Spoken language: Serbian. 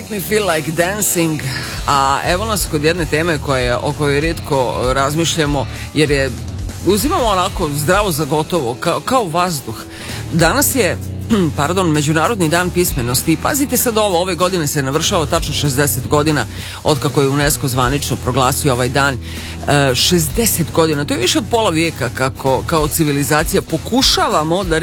Make Me Feel Like Dancing. A evo nas kod jedne teme o kojoj rijetko razmišljamo, jer je uzimamo onako zdravo za gotovo, kao vazduh. Danas je Međunarodni dan pismenosti i pazite sad ovo, ove godine se navršava tačno 60 godina od kako je UNESCO zvanično proglasio ovaj dan. 60 godina, to je više od pola vijeka kako kao civilizacija pokušavamo da